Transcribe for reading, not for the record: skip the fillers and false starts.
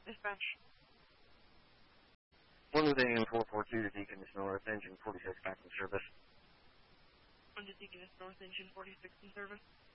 Dispatch. 1 with AM 442 to Deaconess North, engine 46 back in service. 1 to Deaconess North, engine 46 in service.